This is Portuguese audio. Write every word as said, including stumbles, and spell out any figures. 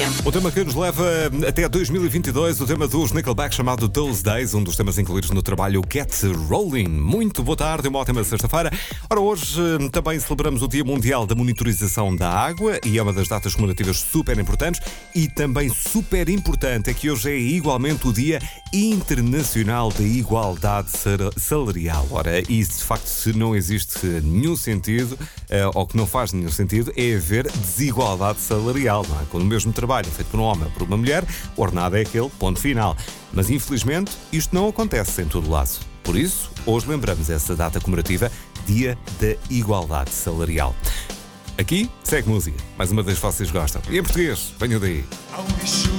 O tema que nos leva até dois mil e vinte e dois, o tema dos Nickelback chamado Those Days, um dos temas incluídos no trabalho Get Rolling. Muito boa tarde, uma ótima sexta-feira. Ora, hoje também celebramos o Dia Mundial da Monitorização da Água e é uma das datas comemorativas super importantes, e também super importante é que hoje é igualmente o Dia Internacional da Igualdade Salarial. Ora, isso de facto, se não existe nenhum sentido, ou que não faz nenhum sentido, é haver desigualdade salarial, não é? Com o mesmo trabalho feito por um homem ou por uma mulher, o ordenado é aquele, ponto final. Mas infelizmente isto não acontece em todo lado. Por isso, hoje lembramos essa data comemorativa, Dia da Igualdade Salarial. Aqui segue música, mais uma vez vocês gostam. E em português, venham daí.